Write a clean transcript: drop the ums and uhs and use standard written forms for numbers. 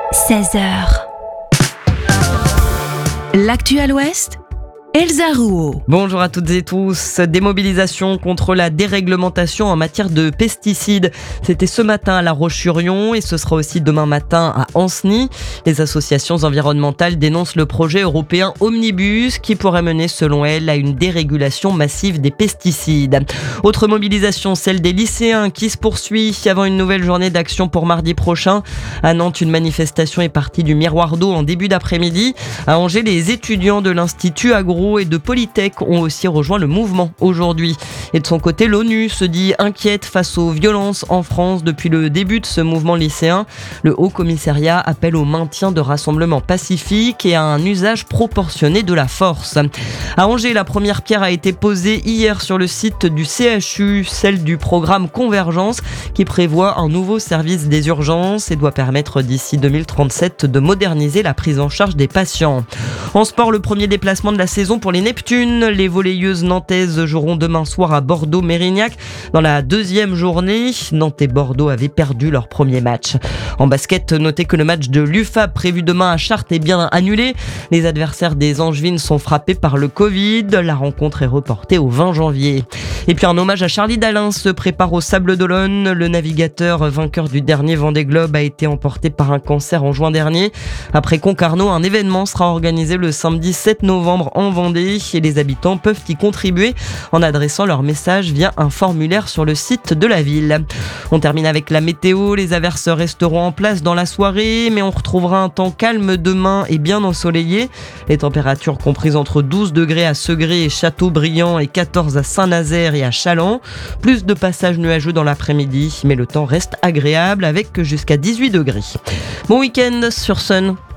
16h. L'actu à l'Ouest, Elsa Rouault. Bonjour à toutes et tous. Des mobilisations contre la déréglementation en matière de pesticides. C'était ce matin à La Roche-sur-Yon et ce sera aussi demain matin à Ancenis. Les associations environnementales dénoncent le projet européen Omnibus qui pourrait mener, selon elles, à une dérégulation massive des pesticides. Autre mobilisation, celle des lycéens qui se poursuit avant une nouvelle journée d'action pour mardi prochain. À Nantes, une manifestation est partie du Miroir d'eau en début d'après-midi. À Angers, les étudiants de l'Institut Agro et de Polytech ont aussi rejoint le mouvement aujourd'hui. Et de son côté, l'ONU se dit inquiète face aux violences en France depuis le début de ce mouvement lycéen. Le Haut Commissariat appelle au maintien de rassemblements pacifiques et à un usage proportionné de la force. À Angers, la première pierre a été posée hier sur le site du CHU, celle du programme Convergence qui prévoit un nouveau service des urgences et doit permettre d'ici 2037 de moderniser la prise en charge des patients. En sport, le premier déplacement de la saison pour les Neptunes. Les volleyeuses nantaises joueront demain soir à Bordeaux-Mérignac. Dans la deuxième journée, Nantes et Bordeaux avaient perdu leur premier match. En basket, notez que le match de l'UFAB prévu demain à Chartres est bien annulé. Les adversaires des Angevines sont frappés par le Covid. La rencontre est reportée au 20 janvier. Et puis un hommage à Charlie Dalin se prépare au Sables d'Olonne. Le navigateur vainqueur du dernier Vendée Globe a été emporté par un cancer en juin dernier. Après Concarneau, un événement sera organisé le samedi 7 novembre en Vendée et les habitants peuvent y contribuer en adressant leur message via un formulaire sur le site de la ville. On termine avec la météo. Les averses resteront en place dans la soirée, mais on retrouvera un temps calme demain et bien ensoleillé. Les températures comprises entre 12 degrés à Segré et Châteaubriand et 14 à Saint-Nazaire et à Challans. Plus de passages nuageux dans l'après-midi, mais le temps reste agréable avec jusqu'à 18 degrés. Bon week-end sur Sun.